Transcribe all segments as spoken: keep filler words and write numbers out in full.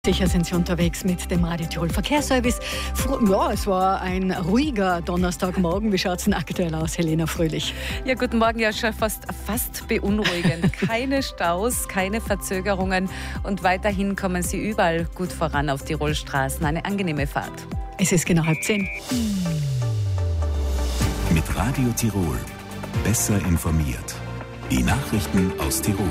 Sicher sind Sie unterwegs mit dem Radio Tirol Verkehrsservice. Ja, es war ein ruhiger Donnerstagmorgen. Wie schaut es denn aktuell aus, Helena Fröhlich? Ja, guten Morgen. Ja, schon fast, fast beunruhigend. Keine Staus, keine Verzögerungen und weiterhin kommen Sie überall gut voran auf Tirolstraßen. Eine angenehme Fahrt. Es ist genau halb zehn. Mit Radio Tirol. Besser informiert. Die Nachrichten aus Tirol.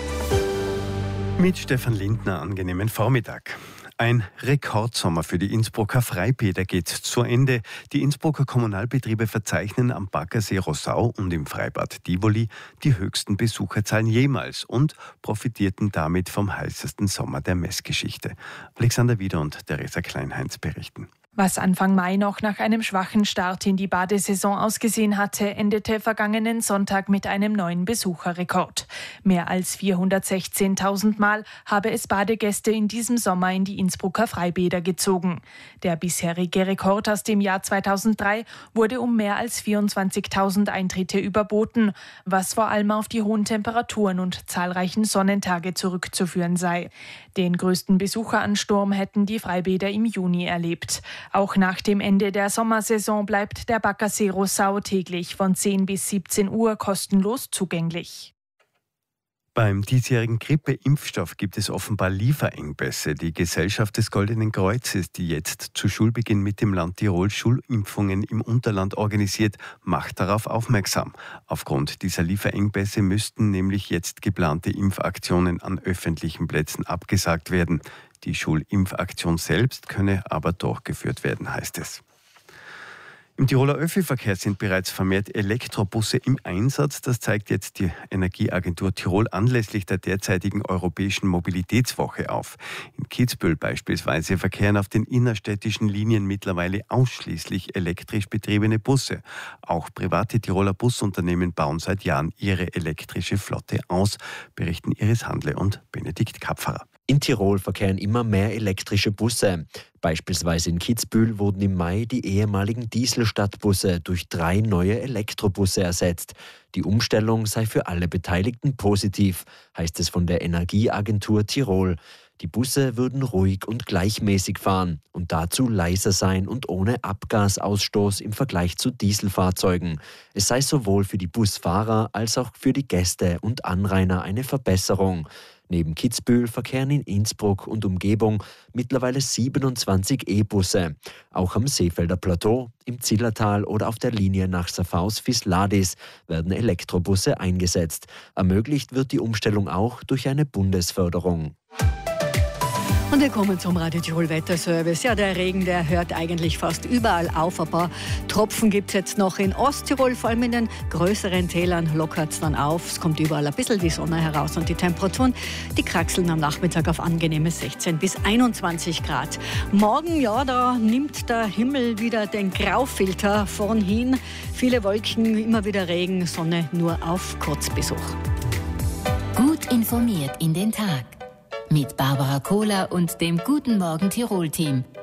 Mit Stefan Lindner, angenehmen Vormittag. Ein Rekordsommer für die Innsbrucker Freibäder geht zu Ende. Die Innsbrucker Kommunalbetriebe verzeichnen am Baggersee Rossau und im Freibad Tivoli die höchsten Besucherzahlen jemals und profitierten damit vom heißesten Sommer der Messgeschichte. Alexander Wieder und Theresa Kleinheinz berichten. Was Anfang Mai noch nach einem schwachen Start in die Badesaison ausgesehen hatte, endete vergangenen Sonntag mit einem neuen Besucherrekord. Mehr als vierhundertsechzehntausend Mal habe es Badegäste in diesem Sommer in die Innsbrucker Freibäder gezogen. Der bisherige Rekord aus dem Jahr zweitausenddrei wurde um mehr als vierundzwanzigtausend Eintritte überboten, was vor allem auf die hohen Temperaturen und zahlreichen Sonnentage zurückzuführen sei. Den größten Besucheransturm hätten die Freibäder im Juni erlebt. Auch nach dem Ende der Sommersaison bleibt der Baggersee Rossau täglich von zehn bis siebzehn Uhr kostenlos zugänglich. Beim diesjährigen Grippeimpfstoff gibt es offenbar Lieferengpässe. Die Gesellschaft des Goldenen Kreuzes, die jetzt zu Schulbeginn mit dem Land Tirol Schulimpfungen im Unterland organisiert, macht darauf aufmerksam. Aufgrund dieser Lieferengpässe müssten nämlich jetzt geplante Impfaktionen an öffentlichen Plätzen abgesagt werden. Die Schulimpfaktion selbst könne aber durchgeführt werden, heißt es. Im Tiroler Öffi-Verkehr sind bereits vermehrt Elektrobusse im Einsatz. Das zeigt jetzt die Energieagentur Tirol anlässlich der derzeitigen Europäischen Mobilitätswoche auf. In Kitzbühel beispielsweise verkehren auf den innerstädtischen Linien mittlerweile ausschließlich elektrisch betriebene Busse. Auch private Tiroler Busunternehmen bauen seit Jahren ihre elektrische Flotte aus, berichten Iris Handle und Benedikt Kapferer. In Tirol verkehren immer mehr elektrische Busse. Beispielsweise in Kitzbühel wurden im Mai die ehemaligen Dieselstadtbusse durch drei neue Elektrobusse ersetzt. Die Umstellung sei für alle Beteiligten positiv, heißt es von der Energieagentur Tirol. Die Busse würden ruhig und gleichmäßig fahren und dazu leiser sein und ohne Abgasausstoß im Vergleich zu Dieselfahrzeugen. Es sei sowohl für die Busfahrer als auch für die Gäste und Anrainer eine Verbesserung. Neben Kitzbühel verkehren in Innsbruck und Umgebung mittlerweile siebenundzwanzig E-Busse. Auch am Seefelder Plateau, im Zillertal oder auf der Linie nach Saffaus-Fisladis werden Elektrobusse eingesetzt. Ermöglicht wird die Umstellung auch durch eine Bundesförderung. Und wir kommen zum Radio Tirol Wetterservice. Ja, der Regen, der hört eigentlich fast überall auf. Ein paar Tropfen gibt es jetzt noch in Osttirol, vor allem in den größeren Tälern lockert es dann auf. Es kommt überall ein bisschen die Sonne heraus und die Temperaturen, die kraxeln am Nachmittag auf angenehme sechzehn bis einundzwanzig Grad. Morgen, ja, da nimmt der Himmel wieder den Graufilter vorhin. Viele Wolken, immer wieder Regen, Sonne nur auf Kurzbesuch. Gut informiert in den Tag. Mit Barbara Kohler und dem Guten Morgen Tirol-Team.